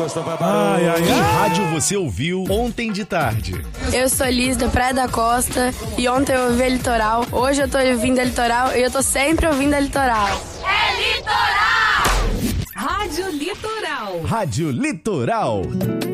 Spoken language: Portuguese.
Que rádio você ouviu ontem de tarde? Eu sou Liz, da Praia da Costa, e ontem eu ouvi a Litoral. Hoje eu tô ouvindo a Litoral e eu tô sempre ouvindo a Litoral. É Litoral! Rádio Litoral.